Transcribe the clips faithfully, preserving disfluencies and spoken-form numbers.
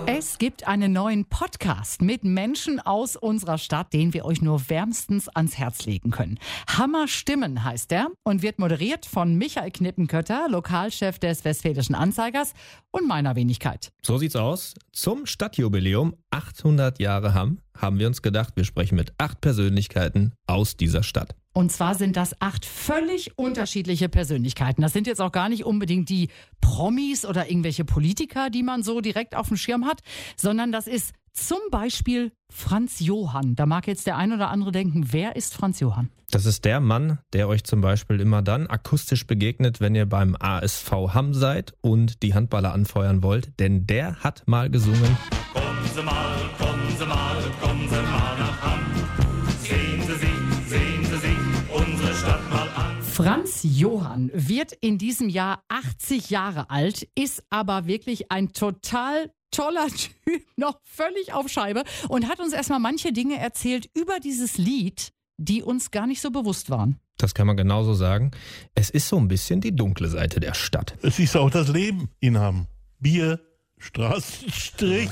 Es gibt einen neuen Podcast mit Menschen aus unserer Stadt, den wir euch nur wärmstens ans Herz legen können. Hammer Stimmen heißt er und wird moderiert von Michael Knippenkötter, Lokalchef des Westfälischen Anzeigers und meiner Wenigkeit. So sieht's aus. Zum Stadtjubiläum achthundert Jahre Hamm haben wir uns gedacht, wir sprechen mit acht Persönlichkeiten aus dieser Stadt. Und zwar sind das acht völlig unterschiedliche Persönlichkeiten. Das sind jetzt auch gar nicht unbedingt die Promis oder irgendwelche Politiker, die man so direkt auf dem Schirm hat, sondern das ist zum Beispiel Franz Johann. Da mag jetzt der ein oder andere denken, wer ist Franz Johann? Das ist der Mann, der euch zum Beispiel immer dann akustisch begegnet, wenn ihr beim A S V Hamm seid und die Handballer anfeuern wollt. Denn der hat mal gesungen: Kommen Sie mal, kommen Sie mal, kommen Sie mal nach Hamm. Sehen Sie sich, sehen Sie sich unsere Stadt mal an. Franz Johann wird in diesem Jahr achtzig Jahre alt, ist aber wirklich ein total toller Typ, noch völlig auf Scheibe und hat uns erstmal manche Dinge erzählt über dieses Lied, die uns gar nicht so bewusst waren. Das kann man genauso sagen. Es ist so ein bisschen die dunkle Seite der Stadt. Es ist auch das Leben in Hamm. Bier, Straßenstrich,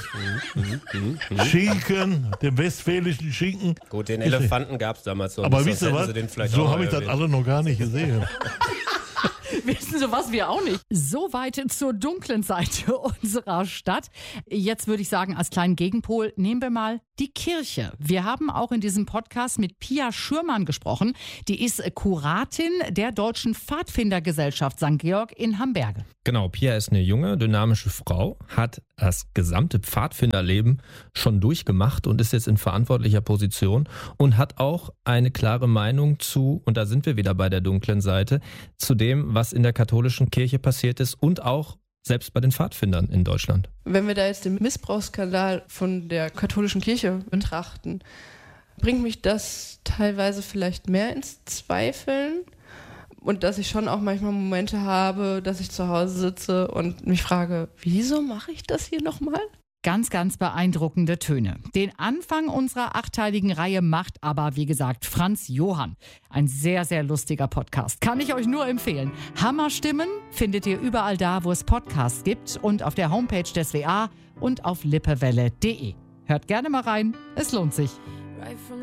Schinken, den westfälischen Schinken. Gut, den Elefanten gab es damals noch Aber nicht, wisst ihr sonst was? hätten sie den vielleicht So auch habe ich das erwähnt. alle noch gar nicht gesehen. Wissen Sie was, wir auch nicht. Soweit zur dunklen Seite unserer Stadt. Jetzt würde ich sagen, als kleinen Gegenpol nehmen wir mal die Kirche. Wir haben auch in diesem Podcast mit Pia Schürmann gesprochen. Die ist Kuratin der Deutschen Pfadfindergesellschaft Sankt Georg in Hamberge. Genau, Pia ist eine junge, dynamische Frau, hat das gesamte Pfadfinderleben schon durchgemacht und ist jetzt in verantwortlicher Position und hat auch eine klare Meinung zu, und da sind wir wieder bei der dunklen Seite, zu dem, was in der katholischen Kirche passiert ist und auch selbst bei den Pfadfindern in Deutschland. Wenn wir da jetzt den Missbrauchsskandal von der katholischen Kirche betrachten, bringt mich das teilweise vielleicht mehr ins Zweifeln. Und dass ich schon auch manchmal Momente habe, dass ich zu Hause sitze und mich frage, wieso mache ich das hier nochmal? Ganz, ganz beeindruckende Töne. Den Anfang unserer achteiligen Reihe macht aber, wie gesagt, Franz Johann. Ein sehr, sehr lustiger Podcast. Kann ich euch nur empfehlen. Hammerstimmen findet ihr überall da, wo es Podcasts gibt und auf der Homepage des W A und auf lippewelle punkt de. Hört gerne mal rein, es lohnt sich.